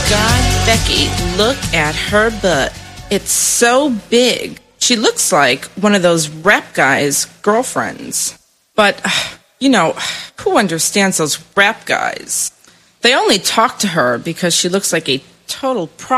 God, Becky, look at her butt. It's so big. She looks like one of those rap guys' girlfriends. But, who understands those rap guys? They only talk to her because she looks like a total